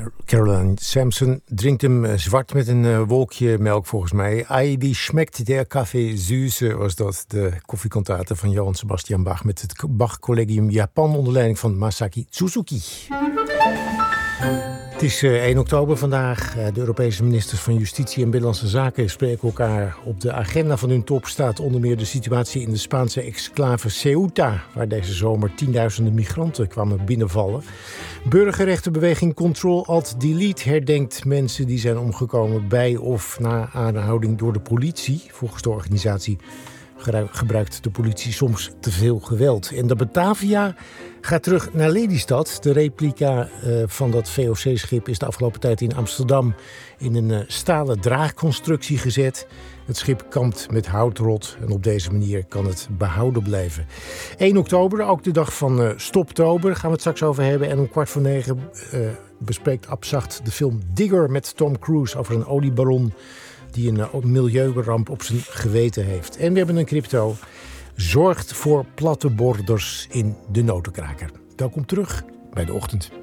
Caroline Sampson drinkt hem zwart met een wolkje melk volgens mij. Ai, wie schmeckt der Kaffee süße was dat. De koffiekantate van Johann Sebastian Bach met het Bach Collegium Japan onder leiding van Masaki Suzuki. Het is 1 oktober vandaag. De Europese ministers van Justitie en Binnenlandse Zaken spreken elkaar. Op de agenda van hun top staat onder meer de situatie in de Spaanse exclave Ceuta, waar deze zomer tienduizenden migranten kwamen binnenvallen. Burgerrechtenbeweging Control-Alt-Delete herdenkt mensen die zijn omgekomen bij of na aanhouding door de politie. Volgens de organisatie gebruikt de politie soms te veel geweld. En de Batavia gaat terug naar Lelystad. De replica van dat VOC-schip is de afgelopen tijd in Amsterdam in een stalen draagconstructie gezet. Het schip kampt met houtrot en op deze manier kan het behouden blijven. 1 oktober, ook de dag van Stoptober, gaan we het straks over hebben. En om 8:45 bespreekt Abzacht de film Digger met Tom Cruise over een oliebaron die een milieuramp op zijn geweten heeft. En we hebben een crypto. Zorgt voor platte borders in de notenkraker. Welkom terug bij De Ochtend.